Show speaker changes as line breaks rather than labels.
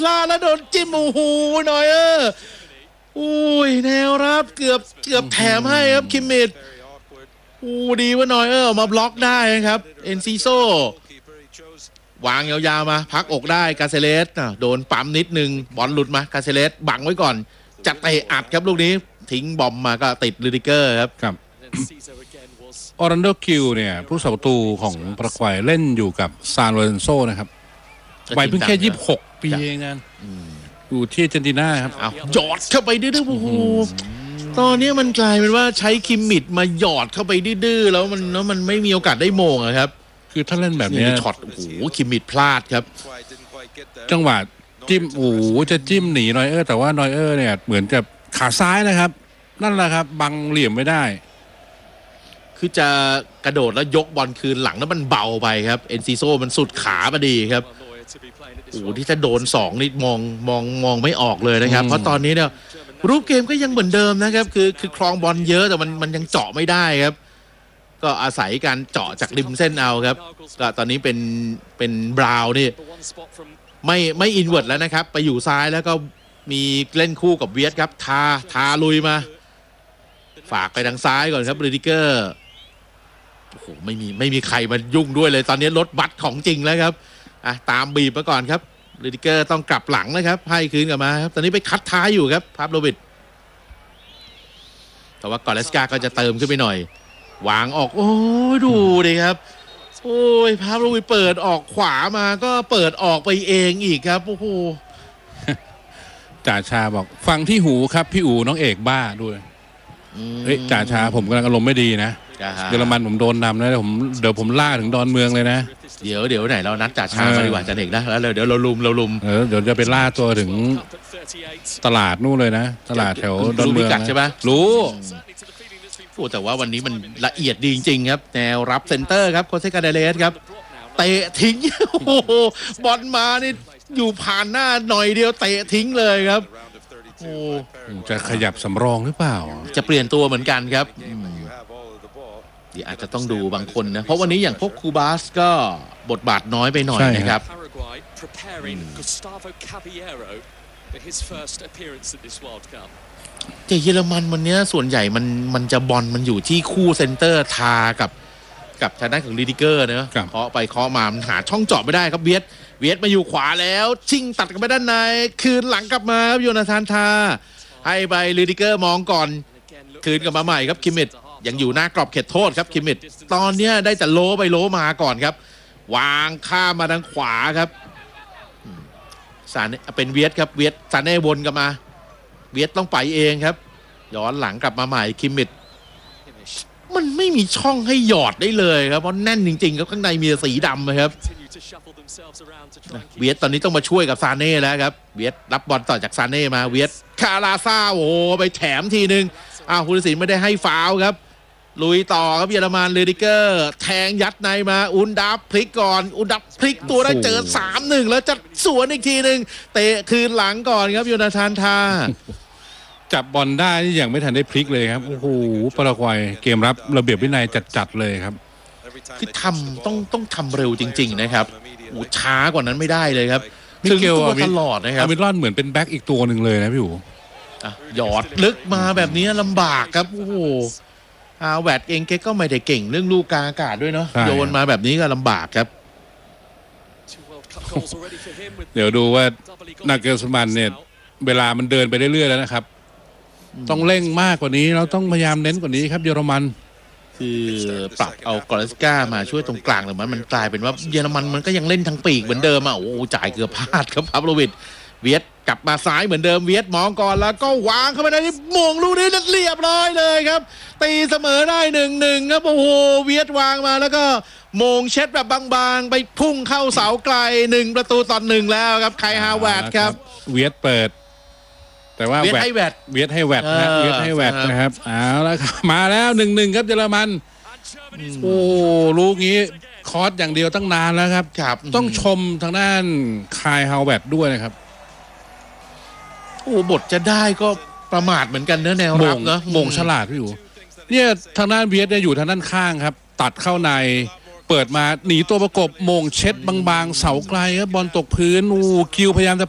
ลาแล้วโดนจิ้มโอ้โหหน่อยอุ้ยแนวรับเกือบแถมให้ครับคิมมิดดีว่าหน่อยมาบล็อกได้ครับเอนซิโซวางยาวๆมาพักอกได้กาเซเลสโดนปั๊มนิดนึงบอลหลุดมากาเซเลสบังไว้ก่อนจัดเตะอัดครับลูกนี้ทิ้งบอมมาก็ติดลูดิเกอร์ครับ
ออรันโดคิวเนี่ยผู้สาประตูของปารากวัยเล่นอยู่กับซานโลเรนโซนะครับวัยเพิ่งแค่26 ปีเองนะอยู่ที่อาร์เจนตินาครับ
หยอดเข้าไปดื้อๆโอ้โหตอนนี้มันกลายเป็นว่าใช้คิมมิดมาหยอดเข้าไปดื้อๆแล้วมันไม่มีโอกาสได้โมงครับ
คือถ้าเล่นแบบนี้
ช็อตโอ้โหคิมมิดพลาดครับ
จังหวะจิ้มโอ้โหจะจิ้มหนีนอยเออร์แต่ว่านอยเออร์เนี่ยเหมือนกับขาซ้ายนะครับนั่นแหละครับบังเหลี่ยมไม่ได้
คือจะกระโดดแล้วยกบอลคืนหลังแล้วมันเบาไปครับเอนซิโซมันสุดขาพอดีครับโอ้ที่จะโดน2นี่มองไม่ออกเลยนะครับเพราะตอนนี้เนี่ยรูปเกมก็ยังเหมือนเดิมนะครับคือครองบอลเยอะแต่มันยังเจาะไม่ได้ครับก็อาศัยการเจาะจากริมเส้นเอาครับก็ตอนนี้เป็นบราวน์นี่ไม่อินเวิร์ดแล้วนะครับไปอยู่ซ้ายแล้วก็มีเล่นคู่กับเวียดครับทาลุยมาฝากไปทางซ้ายก่อนครับรูดิเกอร์โอ้โหไม่มีใครมายุ่งด้วยเลยตอนนี้รถบัสของจริงแล้วครับตามบีบมาก่อนครับรูดิเกอร์ต้องกลับหลังนะครับให้คืนกลับมาครับตอนนี้ไปคัดท้ายอยู่ครับพาบโลวิชแต่ว่ากอเลสกาก็จะเติมขึ้นไปหน่อยวางออกโอ้ดูดิครับโอ้ยพาบโลวิชเปิดออกขวามาก็เปิดออกไปเองอีกครับโอ้โห
จ่าชาบอกฟังที่หูครับพี่อู๋น้องเอกบ้าด้วยจ่าชาผมกำลังอารมณ์ไม่ดีนะเยอรมันผมโดนนำนะเดี๋ยวผมล่าถึงดอนเมืองเลยนะ
เดี๋ยวไหนเรานัดจ่าชามาดีกว่าจันเอกนะแล้วเดี๋ยวเราลุม
เดี๋ยวจะไปล่าตัวถึงตลาดนู่นเลยนะตลาดแถวดอนเมือง
ใช่ไหม
รู้
แต่ว่าวันนี้มันละเอียดดีจริงๆครับแนวรับเซนเตอร์ครับโคเซกาเดเลสครับเตะทิ้งโอ้โหบอลมานี่อยู่ผ่านหน้าหน่อยเดียวเตะทิ้งเลยครับโอ้
จะขยับสำรองหรือเปล่า
จะเปลี่ยนตัวเหมือนกันครับเดี๋ยวอาจจะต้องดูบางคนนะเพราะวันนี้อย่างพวกคูบาสก็บทบาทน้อยไปหน่อยนะครับแต่เยอรมันวันนี้ส่วนใหญ่มันจะบอลมันอยู่ที่คู่เซนเตอร์ทากับทางด้านของลีดิเกอร์เนอะเคาะไปเคาะมามันหาช่องเจาะไม่ได้ครับเวียดมาอยู่ขวาแล้วชิงตัดกันไปด้านในคืนหลังกลับมาครับโยนาธานทาให้ไปลีดิเกอร์มองก่อนคืนกลับมาใหม่ครับคิมมิดยังอยู่หน้ากรอบเขตโทษครับคิมมิดตอนนี้ได้แต่โล้ไปโล้มาก่อนครับวางข้ามมาทางขวาครับซาเน่เป็นเวียดครับเวียดซาเน่วนกลับมาเวียดต้องไปเองครับย้อนหลังกลับมาใหม่คิมมิดมันไม่มีช่องให้หยอดได้เลยครับเพราะแน่นจริงๆครับข้างในมีสีดำนะครับเวียดตอนนี้ต้องมาช่วยกับซาเน่แล้วครับเวียดรับบอลต่อจากซาเน่มาเวียดคาราซาโอ้ไปแถมทีนึงผู้ตัดสินไม่ได้ให้ฟาวล์ครับลุยต่อครับเยอรมันเลดิเกอร์แทงยัดในมาอุนดับพลิกก่อนอุนดับพลิกตัวได้เจอ 3-1 แล้วจะสวนอีกทีนึงเตะคืนหลังก่อนครับโยนาธานทา
จับบอลได้ที่ยังไม่ทันได้พลิกเลยครับโอ้โหปารากวัยเกมรับระเบียบวินัยจัดเลยครับ
คือต้องทำเร็วจริงๆนะครับช้ากว่านั้นไม่ได้เลยครับ
มิเกล
ตลอดนะครับ
มิลอนเหมือนเป็นแบ็คอีกตัวหนึ่งเลยนะพี่อู๋
หยอดลึกมาแบบนี้ลำบากครับโอ้โหแวดเองก็ไม่ได้เก่งเรื่องลูกกลางอากาศด้วยเนาะโยนมาแบบนี้ก็ลำบากครับ
เดี๋ยวดูว่านาเกลสมันเนี่ยเวลามันเดินไปเรื่อยๆแล้วนะครับต้องเร่งมากกว่านี้เราต้องพยายามเน้นกว่านี้ครับเยอรมัน
คือปรับเอากอเลสกามาช่วยตรงกลางแต่มันกลายเป็นว่าเยอรมันมันก็ยังเล่นทั้งปีกเหมือนเดิมโอ้จ่ายเกือบพลาดครับพาบโลวิชเวียดกลับมาซ้ายเหมือนเดิมเวียดมองก่อนแล้วก็วางเข้าไปในมงลูกนี้เรียบร้อยเลยครับตีเสมอได้ 1-1 ครับโอ้โหเวียดวางมาแล้วก็มงเช็ดแบบบางๆไปพุ่งเข้าเสาไกล1-1แล้วครับไคฮาแวร์ดครับ
เวียดเปิดแต่ว่า
เวียดให้แวด
เวียดให้แวดนะครับเอาละครับมาแล้ว 1-1 ครับเยอรมันโอ้ลูกนี้คอร์สอย่างเดียวตั้งนานแล้วครับต้องชมทางด้านไคฮาแวร์ดด้วยนะครับ
โอ้บทจะได้ก็ประมาทเหมือนกันเนื้อแนวรับเนาะ
มงฉลาดพี่อยู่เนี่ยทางด้านเวียดเนี่ยอยู่ทางด้านข้างครับตัดเข้าในเปิดมาหนีตัวประกบมงเช็ดบางๆเสาไกลครับบอลตกพื้นคิวพยายามจะ